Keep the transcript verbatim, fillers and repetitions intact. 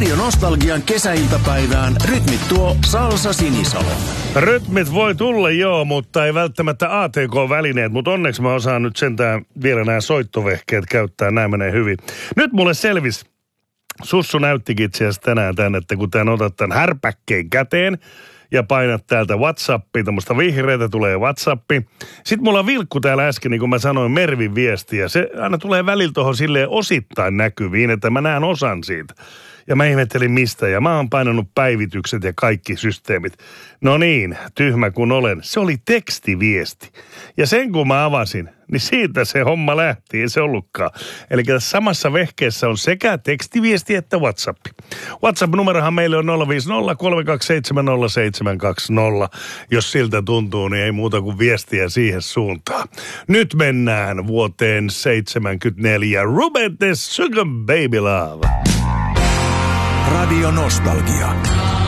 Radio Nostalgian kesäiltapäivään rytmit tuo Salsa Sinisalo. Rytmit voi tulla joo, mutta ei välttämättä A T K-välineet, mutta onneksi mä osaan nyt sentään vielä nämä soittovehkeet käyttää, nämä menee hyvin. Nyt mulle selvisi, Sussu näyttikin itse asiassa tänään tämän, että kun tämän otat tämän härpäkkeen käteen ja painat täältä WhatsAppia, tämmöistä vihreätä tulee WhatsAppi. Sitten mulla on vilkku täällä äsken, niin kuin mä sanoin, Mervin viestiä. Se aina tulee välillä tuohon silleen osittain näkyviin, että mä näen osan siitä. Ja mä ihmettelin mistä, ja mä oon painanut päivitykset ja kaikki systeemit. No niin, tyhmä kun olen. Se oli tekstiviesti. Ja sen kun mä avasin, niin siitä se homma lähti, ei se ollutkaan. Eli tässä samassa vehkeessä on sekä tekstiviesti että WhatsApp. WhatsApp-numerohan meille on nolla viisi nolla kolme kaksi seitsemän nolla seitsemän kaksi nolla. Jos siltä tuntuu, niin ei muuta kuin viestiä siihen suuntaan. Nyt mennään vuoteen seitsemänkymmentäneljä. Ruben the Sugar Baby Love. Radio Nostalgia.